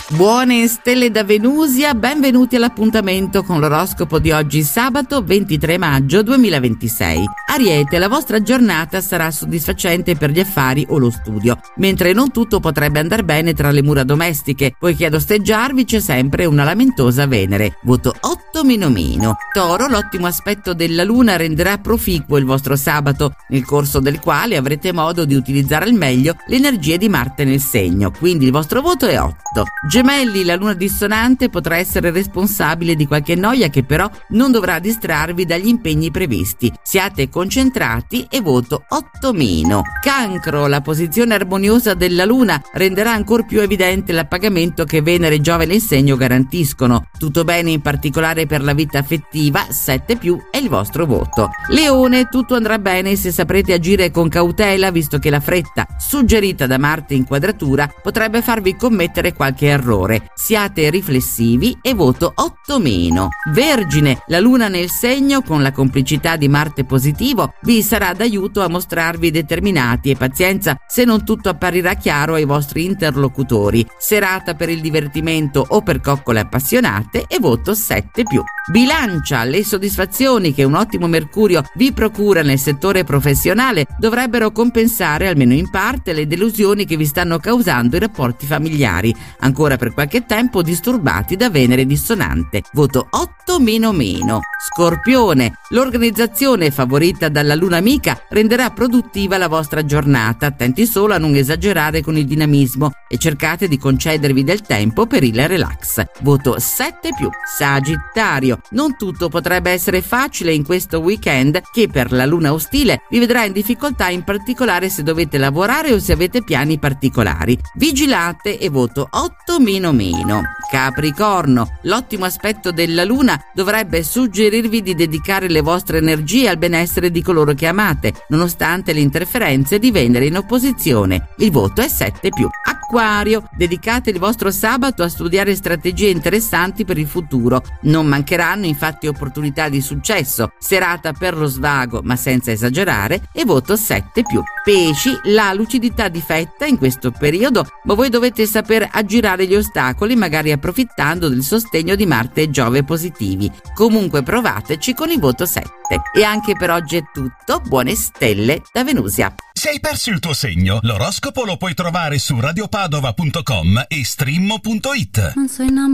Buone stelle da Venusia, benvenuti all'appuntamento con l'oroscopo di oggi, sabato 23 maggio 2026. Ariete, la vostra giornata sarà soddisfacente per gli affari o lo studio, mentre non tutto potrebbe andare bene tra le mura domestiche, poiché ad osteggiarvi c'è sempre una lamentosa Venere. Voto 8 -. Toro, l'ottimo aspetto della Luna renderà proficuo il vostro sabato, nel corso del quale avrete modo di utilizzare al meglio le energie di Marte nel segno, quindi il vostro voto è 8. Gemelli, la luna dissonante potrà essere responsabile di qualche noia che però non dovrà distrarvi dagli impegni previsti. Siate concentrati e voto 8 -. Cancro, la posizione armoniosa della luna renderà ancor più evidente l'appagamento che Venere e Giove nel segno garantiscono. Tutto bene in particolare per la vita affettiva, 7+ è il vostro voto. Leone, tutto andrà bene se saprete agire con cautela, visto che la fretta suggerita da Marte in quadratura potrebbe farvi commettere qualche errore. Siate riflessivi e voto 8 -. Vergine, la luna nel segno con la complicità di Marte positivo vi sarà d'aiuto a mostrarvi determinati e pazienza se non tutto apparirà chiaro ai vostri interlocutori. Serata per il divertimento o per coccole appassionate e voto 7+. Bilancia, le soddisfazioni che un ottimo Mercurio vi procura nel settore professionale dovrebbero compensare almeno in parte le delusioni che vi stanno causando i rapporti familiari, ancora per qualche tempo disturbati da Venere dissonante. Voto 8 -. Scorpione, l'organizzazione favorita dalla luna amica renderà produttiva la vostra giornata. Attenti solo a non esagerare con il dinamismo e cercate di concedervi del tempo per il relax. Voto 7+. Sagittario, non tutto potrebbe essere facile in questo weekend che per la luna ostile vi vedrà in difficoltà, in particolare se dovete lavorare o se avete piani particolari. Vigilate e voto 8 -. Capricorno, l'ottimo aspetto della luna dovrebbe suggerirvi di dedicare le vostre energie al benessere di coloro che amate, nonostante le interferenze di Venere in opposizione. Il voto è 7+. Acquario, dedicate il vostro sabato a studiare strategie interessanti per il futuro. Non mancheranno infatti opportunità di successo. Serata per lo svago, ma senza esagerare, e voto 7+. Pesci, la lucidità difetta in questo periodo, ma voi dovete saper aggirare gli ostacoli, magari approfittando del sostegno di Marte e Giove positivi. Comunque provateci con il voto 7. E anche per oggi è tutto. Buone stelle da Venusia. Se hai perso il tuo segno, l'oroscopo lo puoi trovare su radiopadova.com e streammo.it. Non soy